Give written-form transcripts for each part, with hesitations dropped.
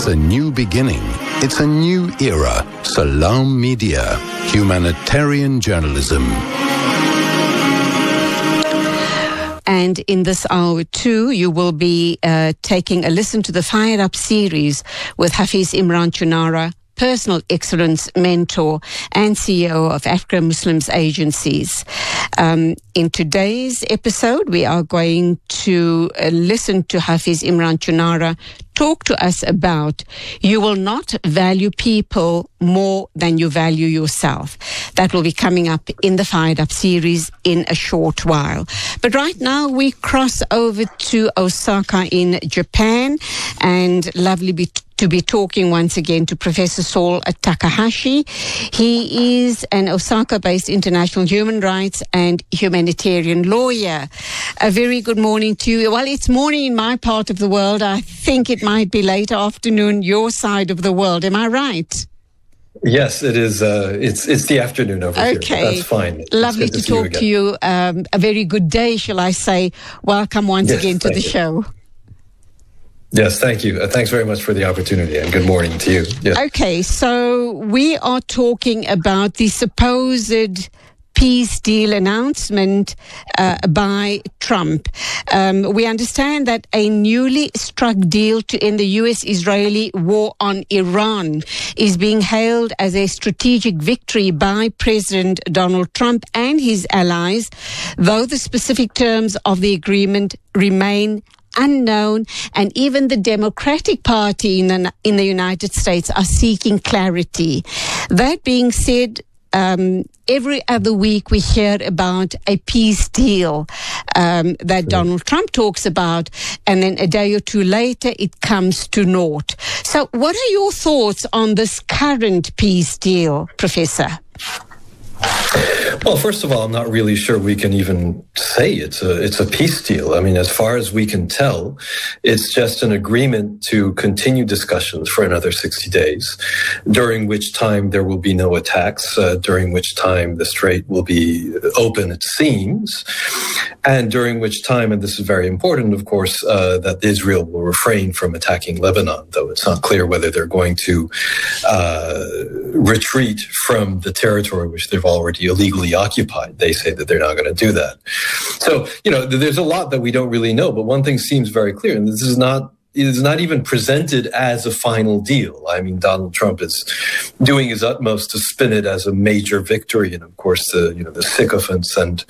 a new beginning. It's a new era. Salam Media. Humanitarian journalism. And in this hour too, you will be taking a listen to the Fired Up series with Hafiz Imran Chunara, personal excellence mentor and CEO of Africa Muslims Agencies. In today's episode, we are going to listen to Hafiz Imran Chunara talk to us about you will not value people more than you value yourself. That will be coming up in the Fired Up series in a short while. But right now we cross over to Osaka in Japan, and lovely to be talking once again to Professor Saul Takahashi. He is an Osaka-based international human rights and humanitarian lawyer. A very good morning to you. Well, it's morning in my part of the world. I think it might be late afternoon your side of the world. Am I right? Yes, it is. It's the afternoon over here. Okay, that's fine. Lovely to talk to you. A very good day, shall I say. Welcome once again to the show. Yes, thank you. Thanks very much for the opportunity, and good morning to you. Yes. Okay, so we are talking about the supposed peace deal announcement by Trump. We understand that a newly struck deal to end the U.S.-Israeli war on Iran is being hailed as a strategic victory by President Donald Trump and his allies, though the specific terms of the agreement remain unknown, and even the Democratic Party in the United States are seeking clarity. That being said, every other week we hear about a peace deal that Donald Trump talks about, and then a day or two later it comes to naught. So what are your thoughts on this current peace deal, Professor? Well, first of all, I'm not really sure we can even say it's a peace deal. I mean, as far as we can tell, it's just an agreement to continue discussions for another 60 days, during which time there will be no attacks, during which time the strait will be open, it seems, and during which time, and this is very important, of course, that Israel will refrain from attacking Lebanon, though it's not clear whether they're going to retreat from the territory which they've already illegally occupied. They say that they're not going to do that. So, there's a lot that we don't really know, but one thing seems very clear, and this is not even presented as a final deal. I mean, Donald Trump is doing his utmost to spin it as a major victory, and of course, the sycophants and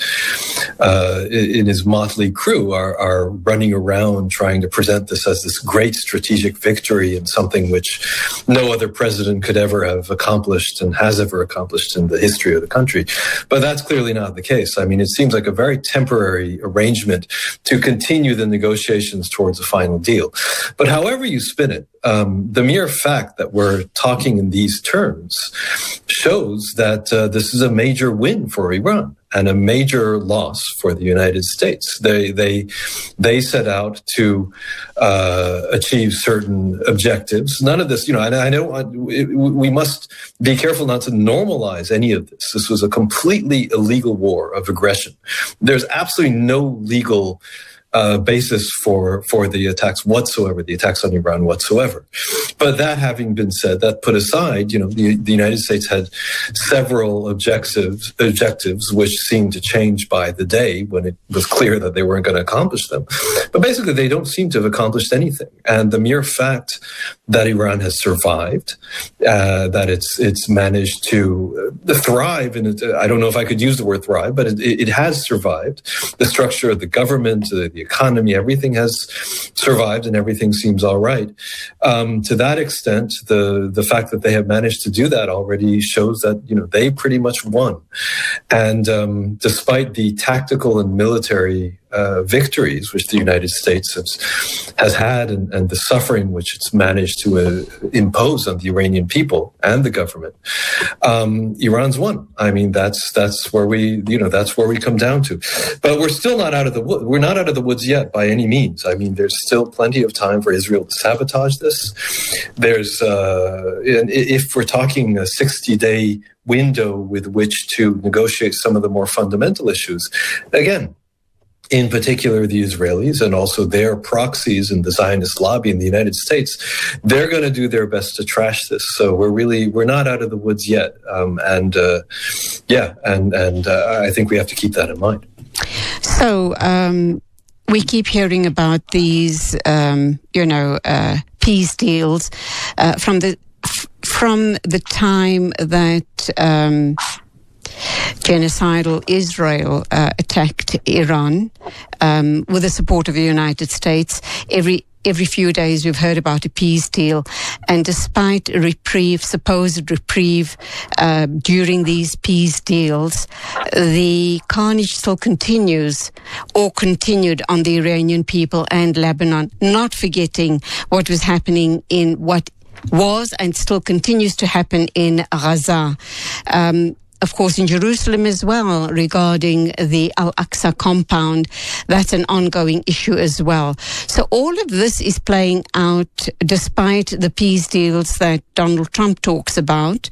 in his motley crew are running around trying to present this as this great strategic victory and something which no other president could ever have accomplished and has ever accomplished in the history of the country. But that's clearly not the case. I mean, it seems like a very temporary arrangement to continue the negotiations towards a final deal. But however you spin it, the mere fact that we're talking in these terms shows that this is a major win for Iran and a major loss for the United States. They set out to achieve certain objectives. None of this, and I know we must be careful not to normalize any of this. This was a completely illegal war of aggression. There's absolutely no legal basis for the attacks whatsoever, the attacks on Iran whatsoever. But that having been said, that put aside, the United States had several objectives which seemed to change by the day when it was clear that they weren't going to accomplish them. But basically, they don't seem to have accomplished anything. And the mere fact that Iran has survived, that it's managed to thrive, and I don't know if I could use the word thrive, but it has survived. The structure of the government, the economy, everything has survived, and everything seems all right. To that extent, the fact that they have managed to do that already shows that they pretty much won. And despite the tactical and military victories which the United States has had, and the suffering which it's managed to impose on the Iranian people and the government, Iran's won. I mean, that's where we come down to. But we're still not out of the woods. We're not out of the woods yet by any means. I mean, there's still plenty of time for Israel to sabotage this. There's, if we're talking a 60-day window with which to negotiate some of the more fundamental issues, again, in particular the Israelis and also their proxies in the Zionist lobby in the United States, they're going to do their best to trash this. So we're not out of the woods yet. I think we have to keep that in mind. So we keep hearing about these, peace deals from the time that genocidal Israel attacked Iran with the support of the United States. Every few days we've heard about a peace deal, and despite supposed reprieve during these peace deals, the carnage still continued on the Iranian people and Lebanon, not forgetting what was happening in what was and still continues to happen in Gaza. Of course, in Jerusalem as well, regarding the Al-Aqsa compound, that's an ongoing issue as well. So all of this is playing out despite the peace deals that Donald Trump talks about.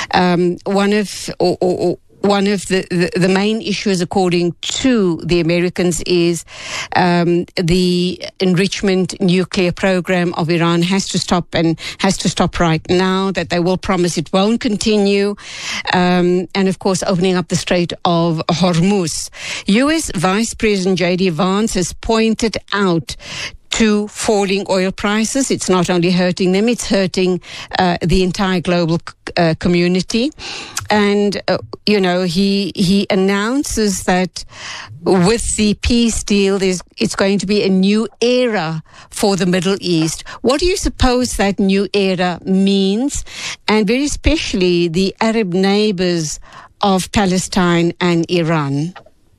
One of the main issues, according to the Americans, is the enrichment nuclear program of Iran has to stop right now, that they will promise it won't continue. And of course, opening up the Strait of Hormuz. U.S. Vice President J.D. Vance has pointed out to falling oil prices. It's not only hurting them, it's hurting the entire global community. And, he announces that with the peace deal, it's going to be a new era for the Middle East. What do you suppose that new era means? And very especially the Arab neighbors of Palestine and Iran?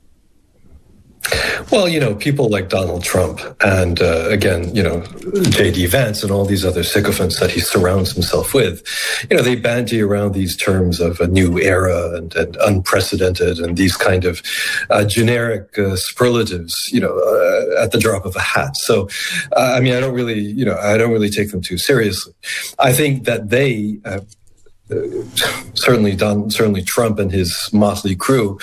Well, people like Donald Trump and, J.D. Vance and all these other sycophants that he surrounds himself with, they bandy around these terms of a new era and unprecedented and these kind of generic superlatives, at the drop of a hat. So, I don't really take them too seriously. I think that they... certainly Trump and his motley crew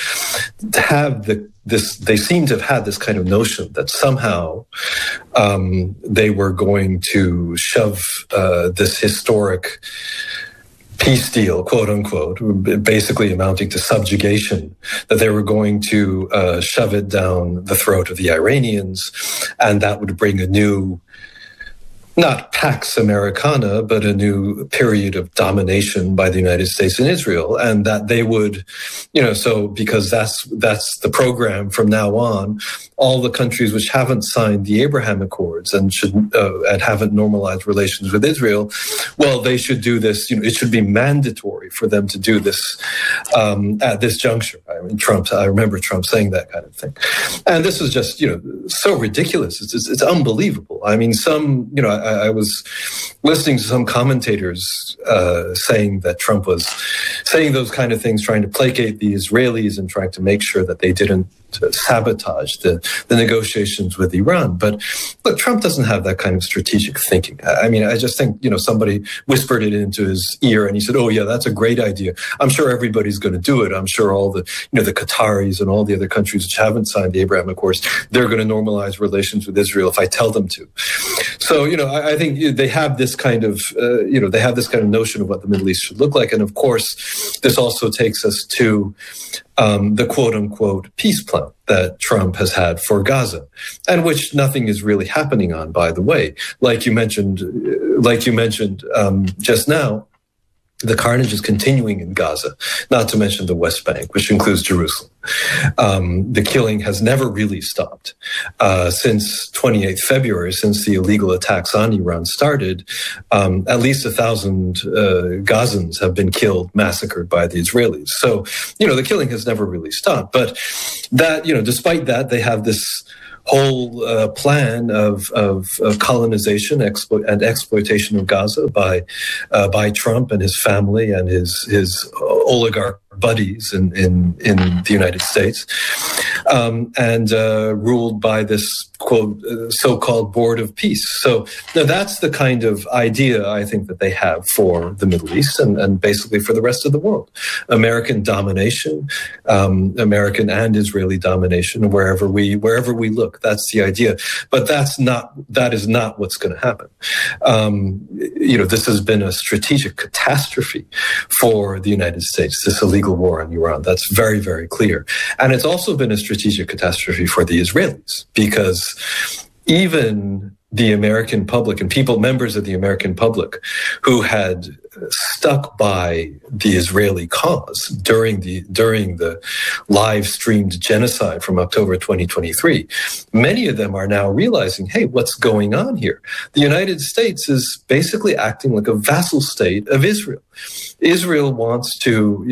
they seem to have had this kind of notion that somehow they were going to shove this historic peace deal, quote unquote, basically amounting to subjugation, that they were going to shove it down the throat of the Iranians, and that would bring a new, not Pax Americana, but a new period of domination by the United States and Israel. And that they would, because that's the program from now on, all the countries which haven't signed the Abraham Accords and haven't normalized relations with Israel, well, they should do this. It should be mandatory for them to do this at this juncture. I remember Trump saying that kind of thing. And this is just, so ridiculous. It's unbelievable. I was listening to some commentators saying that Trump was saying those kind of things, trying to placate the Israelis and trying to make sure that they didn't sabotage the negotiations with Iran. But look, Trump doesn't have that kind of strategic thinking. I just think, somebody whispered it into his ear and he said, oh yeah, that's a great idea. I'm sure everybody's going to do it. I'm sure all the Qataris and all the other countries which haven't signed the Abraham Accords, they're going to normalize relations with Israel if I tell them to. So, I think they have this kind of, notion of what the Middle East should look like. And of course, this also takes us to the quote-unquote peace plan that Trump has had for Gaza, and which nothing is really happening on, by the way. Like you mentioned just now, the carnage is continuing in Gaza, not to mention the West Bank, which includes Jerusalem. The killing has never really stopped. Since 28th February, since the illegal attacks on Iran started, at least 1,000 Gazans have been killed, massacred by the Israelis. So, the killing has never really stopped. But that, despite that, they have this whole plan of colonization and exploitation of Gaza by Trump and his family and his oligarch buddies in the United States, and ruled by this quote, so-called board of peace. So now that's the kind of idea I think that they have for the Middle East and basically for the rest of the world. American domination, American and Israeli domination wherever we look. That's the idea. But that is not what's going to happen. This has been a strategic catastrophe for the United States, this illegal war on Iran. That's very, very clear. And it's also been a strategic catastrophe for the Israelis, because even the American public and members of the American public who had stuck by the Israeli cause during the live streamed genocide from October 2023, many of them are now realizing, hey, what's going on here? The United States is basically acting like a vassal state of Israel. Israel wants to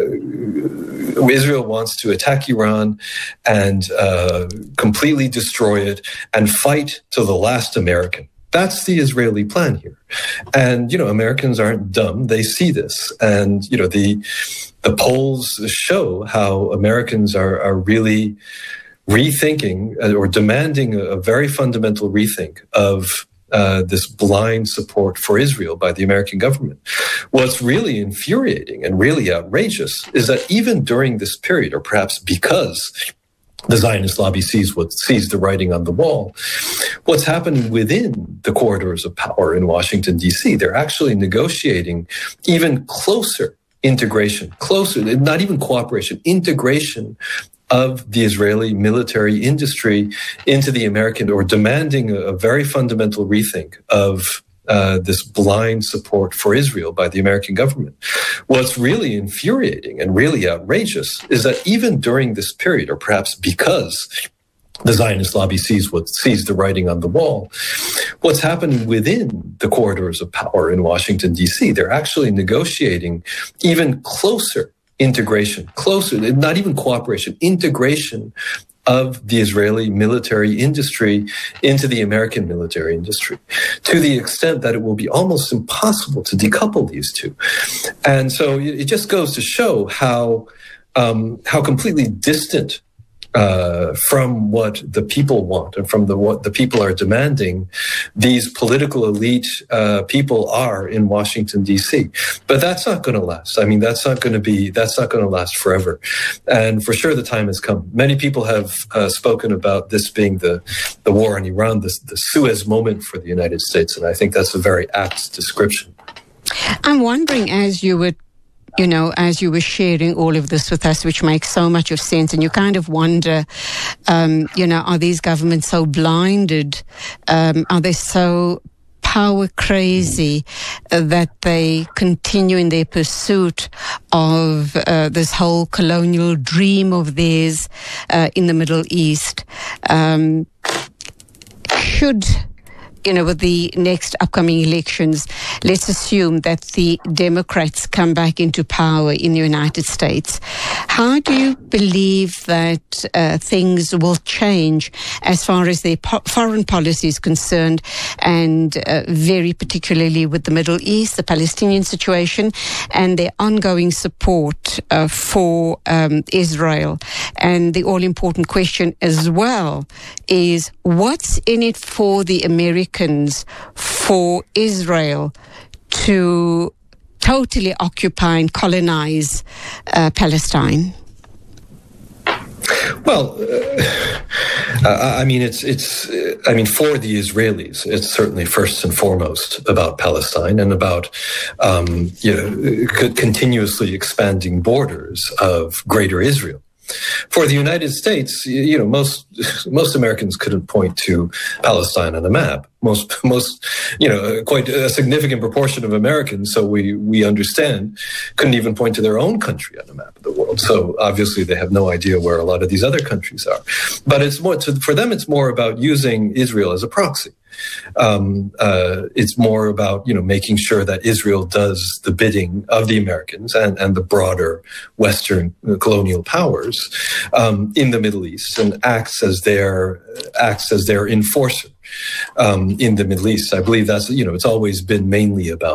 attack Iran and completely destroy it and fight to the last American. That's the Israeli plan here. And, Americans aren't dumb. They see this. And, the polls show how Americans are really rethinking or demanding a very fundamental rethink of this blind support for Israel by the American government. What's really infuriating and really outrageous is that even during this period, or perhaps because the Zionist lobby sees the writing on the wall, what's happening within the corridors of power in Washington, D.C., they're actually negotiating even closer integration, not even cooperation, integration of the Israeli military industry into the American, or demanding a very fundamental rethink of this blind support for Israel by the American government. What's really infuriating and really outrageous is that even during this period, or perhaps because the Zionist lobby sees the writing on the wall, what's happening within the corridors of power in Washington, D.C., they're actually negotiating even closer integration, not even cooperation, integration of the Israeli military industry into the American military industry, to the extent that it will be almost impossible to decouple these two. And so it just goes to show how completely distant from what the people want and from what the people are demanding these political elite people are in Washington, D.C. But that's not going to last. I mean, that's not going to last forever. And for sure, the time has come. Many people have spoken about this being the war in Iran, the Suez moment for the United States. And I think that's a very apt description. I'm wondering, as you were sharing all of this with us, which makes so much of sense, and you kind of wonder, are these governments so blinded? Are they so power crazy that they continue in their pursuit of this whole colonial dream of theirs in the Middle East? With the next upcoming elections, let's assume that the Democrats come back into power in the United States. How do you believe that things will change as far as their foreign policy is concerned, and very particularly with the Middle East, the Palestinian situation, and their ongoing support for Israel? And the all-important question as well is, what's in it for the Americans for Israel to totally occupy and colonize Palestine? Well, for the Israelis, it's certainly first and foremost about Palestine and about, continuously expanding borders of greater Israel. For the United States, most Americans couldn't point to Palestine on a map. Most, quite a significant proportion of Americans, so we understand, couldn't even point to their own country on a map of the world. So obviously they have no idea where a lot of these other countries are. But for them, it's more about using Israel as a proxy. It's more about, making sure that Israel does the bidding of the Americans and the broader Western colonial powers in the Middle East, and acts as their enforcer in the Middle East. I believe that's, it's always been mainly about